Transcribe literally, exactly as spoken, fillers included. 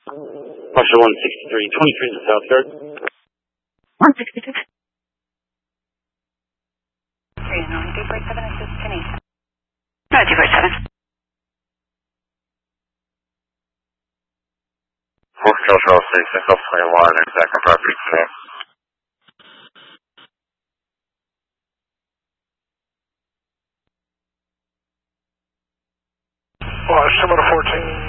Russia one sixty-three, twenty-three to South Guard. one sixty-two. three, no, two four seven, assist Canadian. No, two four seven. Fourth Cultural Station, South twenty-one, exact on property today. Well, Shimano fourteen.